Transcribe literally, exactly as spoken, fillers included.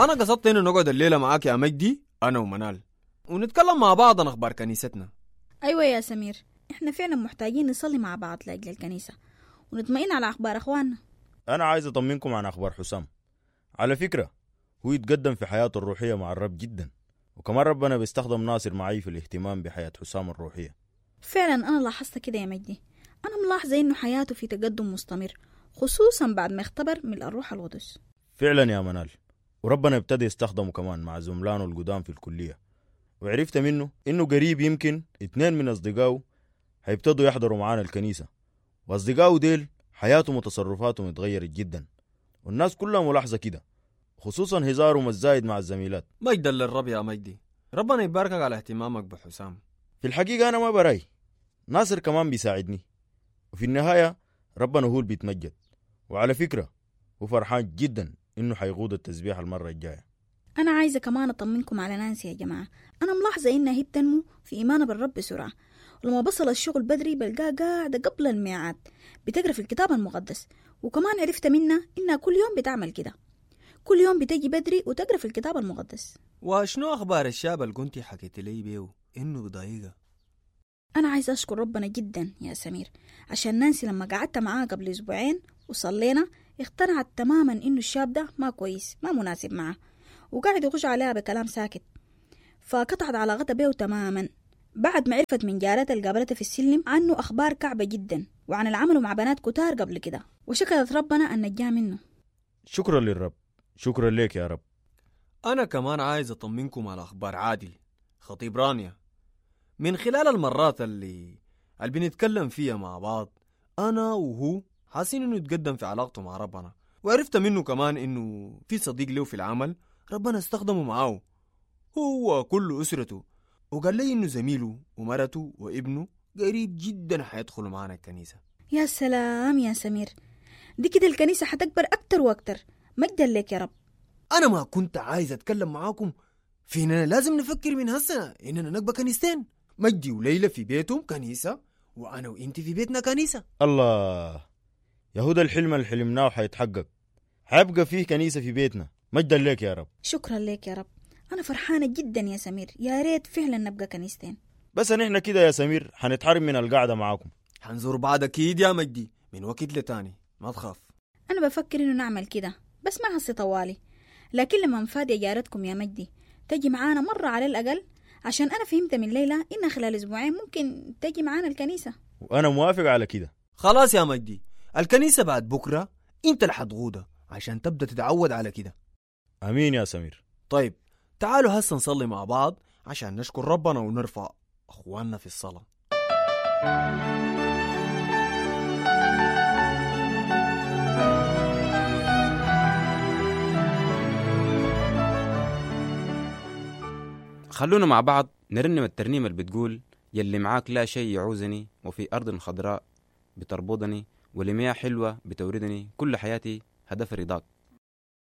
أنا قصدت إنه نقعد الليلة معاك يا مجدي أنا ومنال ونتكلم مع بعض عن أخبار كنيستنا. أيوة يا سمير، إحنا فعلا محتاجين نصلي مع بعض لأجل الكنيسة ونطمئن على أخبار أخواننا. أنا عايز أطمنكم عن أخبار حسام. على فكرة هو يتقدم في حياته الروحية مع الرب جدا، وكمان ربنا بيستخدم ناصر معي في الاهتمام بحياة حسام الروحية. فعلا أنا لاحظت كده يا مجدي، أنا ملاحظة إنه حياته في تقدم مستمر، خصوصا بعد ما اختبر من الروح القدس. فعلا يا منال، وربنا ابتدى يستخدمه كمان مع زملانه القدام في الكلية، وعرفت منه إنه قريب يمكن اتنين من أصدقائه هيبتدوا يحضروا معانا الكنيسة، وأصدقائه ديل حياتهم وتصرفاتهم اتغيرت جدا، والناس كلها ملاحظة كده، خصوصا هزارهم الزايد مع الزميلات. مجدا للرب يا مجدي، ربنا يباركك على اهتمامك بحسام. في الحقيقة أنا ما براي، ناصر كمان بيساعدني، وفي النهاية ربنا هو اللي بيتمجد. وعلى فكرة هو فرحان جدا إنه حيقود التسبيح المرة الجاية. أنا عايزة كمان أطمنكم على نانسي يا جماعة، أنا ملاحظة إنها هي بتنمو في إيمانها بالرب بسرعة، ولما بصل الشغل بدري بلقاها قاعدة قبل الميعاد بتقرأ في الكتاب المقدس، وكمان عرفت منها إنها كل يوم بتعمل كده، كل يوم بتجي بدري وتقرأ في الكتاب المقدس. وشنو أخبار الشاب اللي كنتي حكيت لي بيه إنه بضايقة؟ أنا عايزة أشكر ربنا جدا يا سمير، عشان نانسي لما قعدت معاها قبل أسبوعين وصلينا اقتنعت تماما إنه الشاب ده ما كويس، ما مناسب معه، وقاعد يخش عليها بكلام ساكت، فقطعت علاقتها بيه تماما بعد ما عرفت من جارتها اللي قابلتها في السلم عنه أخبار كعبة جدا وعن العمل مع بنات كتار قبل كده، وشكرت ربنا أن نجاه منه. شكرا للرب، شكرا لك يا رب. أنا كمان عايز أطمنكم على أخبار عادل خطيب رانيا. من خلال المرات اللي اللي بنتكلم فيها مع بعض أنا وهو حاسين إنه يتقدم في علاقته مع ربنا، وعرفت منه كمان إنه في صديق له في العمل ربنا استخدمه معاه هو كل أسرته، وقال لي إنه زميله ومرته وابنه قريب جدا حيدخلوا معنا الكنيسة. يا سلام يا سمير، دي كده الكنيسة حتكبر أكتر وأكتر، مجدا لك يا رب. أنا ما كنت عايز أتكلم معاكم في إننا لازم نفكر من هسه إننا نقبى كنيستين، مجدي وليلى في بيتهم كنيسة وأنا وإنت في بيتنا كنيسة. الله، يهودا الحلم اللي حلمناه حيتحقق، حيبقى فيه كنيسة في بيتنا، مجدا لك يا رب. شكرا لك يا رب، أنا فرحانة جدا يا سمير، يا ريت فعلا نبقى كنيستين. بس نحن كده يا سمير حنتحرم من القعدة معاكم. حنزور بعض أكيد يا مجدي من وقت لتاني، ما تخاف. أنا بفكر إنه نعمل كده بس ما هسي طوالي، لكن لما نفادي جارتكم يا مجدي تجي معانا مرة على الأقل، عشان أنا فهمت من ليلى إنها خلال أسبوعين ممكن تجي معانا الكنيسة. وأنا موافق على كده. خلاص يا مجدي، الكنيسة بعد بكرة أنت اللي حتغوده عشان تبدأ تتعود على كده. أمين يا سمير. طيب تعالوا هسه نصلي مع بعض عشان نشكر ربنا ونرفع أخواننا في الصلاة. خلونا مع بعض نرنم الترنيمة اللي بتقول: يلي معاك لا شيء يعوزني، وفي أرض خضراء بتربضني، ولمياه حلوة بتوردني، كل حياتي هدف رضاك.